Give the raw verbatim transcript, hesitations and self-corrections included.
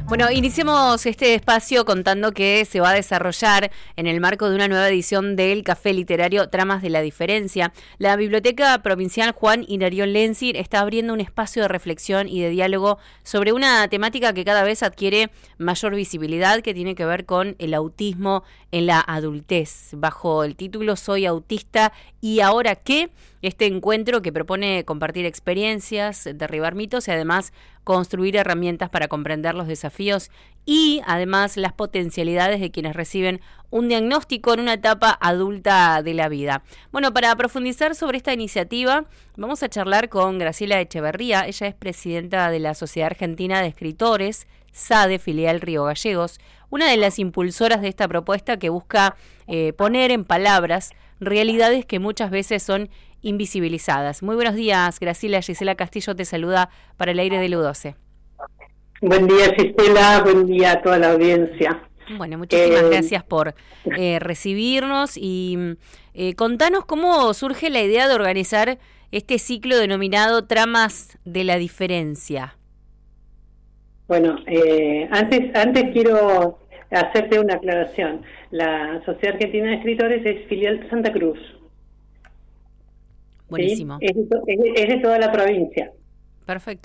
Bueno, iniciamos este espacio contando que se va a desarrollar en el marco de una nueva edición del Café Literario Tramas de la Diferencia. La Biblioteca Provincial Juan Hilarión Lenzing está abriendo un espacio de reflexión y de diálogo sobre una temática que cada vez adquiere mayor visibilidad, que tiene que ver con el autismo en la adultez. Bajo el título Soy autista y ahora qué, este encuentro que propone compartir experiencias, derribar mitos y además construir herramientas para comprender los desafíos y además las potencialidades de quienes reciben un diagnóstico en una etapa adulta de la vida. Bueno, para profundizar sobre esta iniciativa, vamos a charlar con Graciela Echeverría. Ella es presidenta de la Sociedad Argentina de Escritores, SADE, filial Río Gallegos, una de las impulsoras de esta propuesta que busca eh, poner en palabras realidades que muchas veces son invisibilizadas. Muy buenos días, Graciela. Gisela Castillo te saluda para el aire del U doce. Buen día, Gisela. Buen día a toda la audiencia. Bueno, muchísimas eh, gracias por eh, recibirnos y eh, contanos cómo surge la idea de organizar este ciclo denominado Tramas de la Diferencia. Bueno, eh, antes antes quiero hacerte una aclaración. La Sociedad Argentina de Escritores es filial de Santa Cruz. Buenísimo. ¿Sí? Es, de to- es, de, es de toda la provincia. Perfecto.